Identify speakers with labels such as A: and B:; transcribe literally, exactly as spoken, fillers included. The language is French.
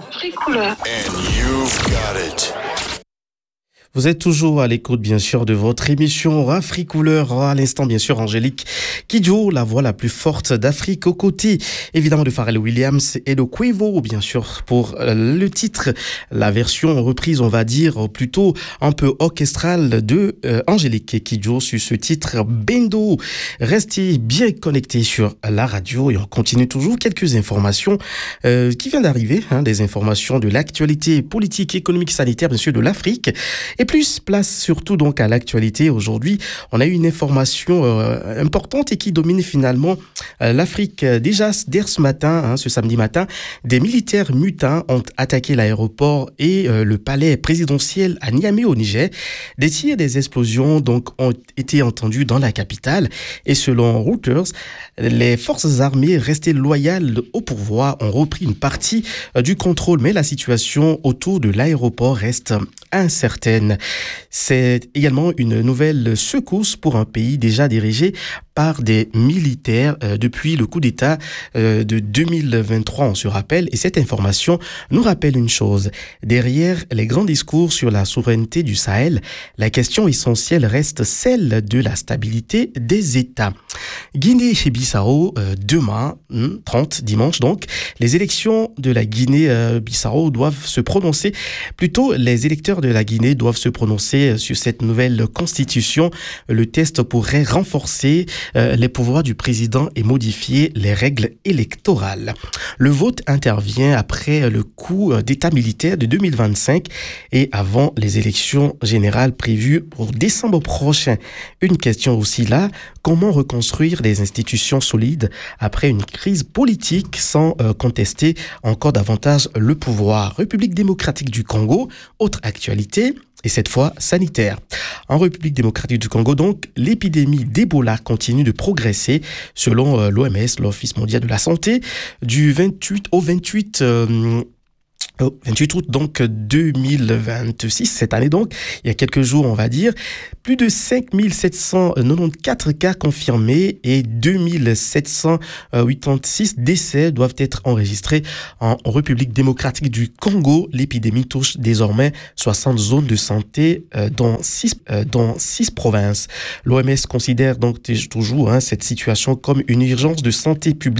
A: Africouleur.
B: And you've got it.
C: Vous êtes toujours à l'écoute, bien sûr, de votre émission Africouleur. À l'instant, bien sûr, Angélique Kidjo, la voix la plus forte d'Afrique, aux côtés, évidemment, de Pharrell Williams et de Quavo, bien sûr, pour le titre, la version reprise, on va dire, plutôt un peu orchestrale de euh, Angélique Kidjo sur ce titre Bendo. Restez bien connectés sur la radio et on continue toujours quelques informations euh, qui viennent d'arriver, hein, des informations de l'actualité politique, économique, sanitaire, bien sûr, de l'Afrique. Et plus place surtout donc à l'actualité. Aujourd'hui, on a eu une information euh, importante et qui domine finalement euh, l'Afrique. Déjà, dès ce matin, hein, ce samedi matin, des militaires mutins ont attaqué l'aéroport et euh, le palais présidentiel à Niamey au Niger. Des tirs, des explosions donc ont été entendus dans la capitale. Et selon Reuters, les forces armées restées loyales au pouvoir ont repris une partie euh, du contrôle, mais la situation autour de l'aéroport reste incertaine. C'est également une nouvelle secousse pour un pays déjà dirigé par des militaires euh, depuis le coup d'État euh, de deux mille vingt-trois, on se rappelle. Et cette information nous rappelle une chose. Derrière les grands discours sur la souveraineté du Sahel, la question essentielle reste celle de la stabilité des États. Guinée-Bissau, euh, demain, trente, dimanche donc, les élections de la Guinée-Bissau doivent se prononcer, plutôt les électeurs de la Guinée doivent se prononcer sur cette nouvelle constitution. Le test pourrait renforcer euh, les pouvoirs du président et modifier les règles électorales. Le vote intervient après le coup d'état militaire de deux mille vingt-cinq et avant les élections générales prévues pour décembre prochain. Une question aussi là, comment reconstruire des institutions solides après une crise politique sans euh, contester encore davantage le pouvoir? République démocratique du Congo, autre actualité, et cette fois sanitaire. En République démocratique du Congo, donc, l'épidémie d'Ebola continue de progresser selon euh, l'O M S, l'Office mondial de la santé, du vingt-huit au vingt-huit euh, Oh, vingt-huit août donc deux mille vingt-six, cette année donc, il y a quelques jours on va dire, plus de cinq mille sept cent quatre-vingt-quatorze cas confirmés et deux mille sept cent quatre-vingt-six décès doivent être enregistrés en République démocratique du Congo. L'épidémie touche désormais soixante zones de santé euh, dans six euh, dans six provinces. L'O M S considère donc toujours hein, cette situation comme une urgence de santé publique